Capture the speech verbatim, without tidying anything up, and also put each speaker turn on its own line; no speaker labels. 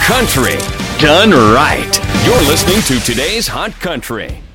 Country done right. You're listening to today's Hot Country.